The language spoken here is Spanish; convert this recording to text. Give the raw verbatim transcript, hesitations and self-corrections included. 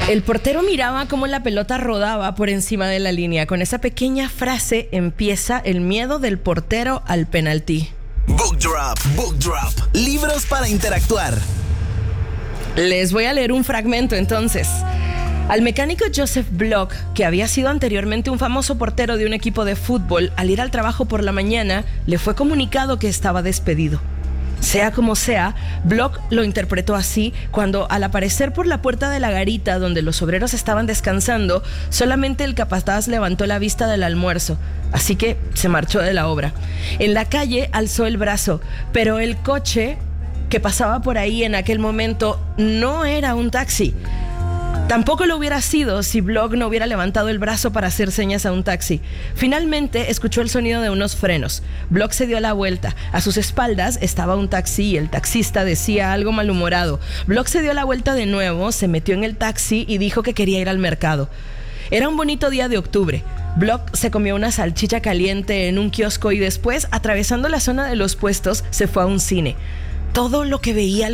El portero miraba cómo la pelota rodaba por encima de la línea. Con esa pequeña frase empieza el miedo del portero al penalti. Book Drop, Book Drop. Libros para interactuar. Les voy a leer un fragmento entonces. Al mecánico Joseph Block, que había sido anteriormente un famoso portero de un equipo de fútbol, al ir al trabajo por la mañana, le fue comunicado que estaba despedido. Sea como sea, Block lo interpretó así cuando, al aparecer por la puerta de la garita donde los obreros estaban descansando, solamente el capataz levantó la vista del almuerzo, así que se marchó de la obra. En la calle alzó el brazo, pero el coche que pasaba por ahí en aquel momento no era un taxi. Tampoco lo hubiera sido si Block no hubiera levantado el brazo para hacer señas a un taxi. Finalmente escuchó el sonido de unos frenos. Block se dio la vuelta. A sus espaldas estaba un taxi y el taxista decía algo malhumorado. Block se dio la vuelta de nuevo, se metió en el taxi y dijo que quería ir al mercado. Era un bonito día de octubre. Block se comió una salchicha caliente en un kiosco y después, atravesando la zona de los puestos, se fue a un cine. Todo lo que veía